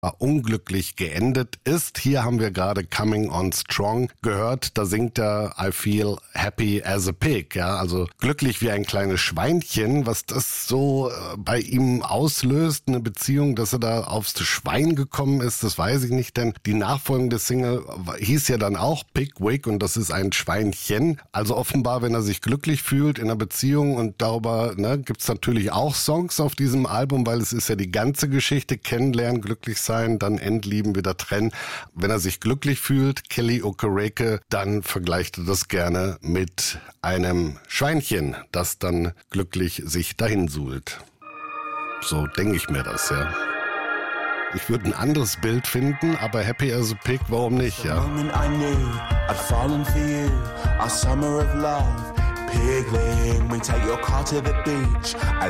unglücklich geendet ist. Hier haben wir gerade Coming on Strong gehört. Da singt er I feel happy as a pig. Ja, also glücklich wie ein kleines Schweinchen. Was das so bei ihm auslöst, eine Beziehung, dass er da aufs Schwein gekommen ist, das weiß ich nicht, denn die nachfolgende Single hieß ja dann auch Pigwig und das ist ein Schweinchen. Also offenbar, wenn er sich glücklich fühlt in einer Beziehung und darüber gibt's natürlich auch Songs auf diesem Album, weil es ist ja die ganze Geschichte, kennenlernen, glücklich sein, dann entlieben, wieder trennen. Wenn er sich glücklich fühlt, Kelly Okereke, dann vergleicht er das gerne mit einem Schweinchen, das dann glücklich sich dahin suhlt. So denke ich mir das, ja. Ich würde ein anderes Bild finden, aber Happy as a Pig, warum nicht, ja? Pigling, we take your car to the beach. I